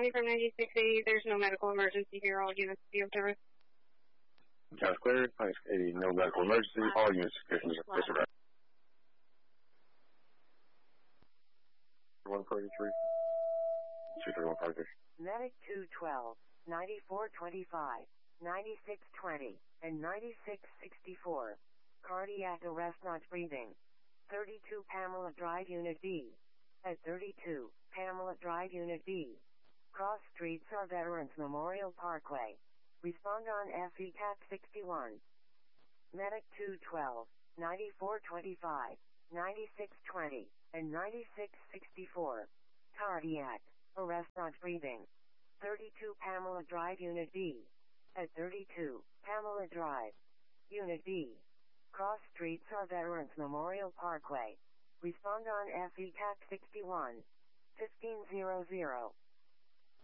County from 9680. There's no medical emergency here. All units be of service. Sounds clear. 9680, no medical emergency. All units disregard. 143. 23153. Medic 212, 9425, 9620, and 9664. Cardiac arrest not breathing. 32 Pamela Drive Unit B. At 32 Pamela Drive Unit B. Cross streets are Veterans Memorial Parkway. Respond on FECAT 61. Medic 212, 9425, 9620, and 9664. Cardiac arrest not breathing. 32 Pamela Drive Unit B. At 32 Pamela Drive Unit B. Cross streets are Veterans Memorial Parkway. Respond on FECAT 61. 1500.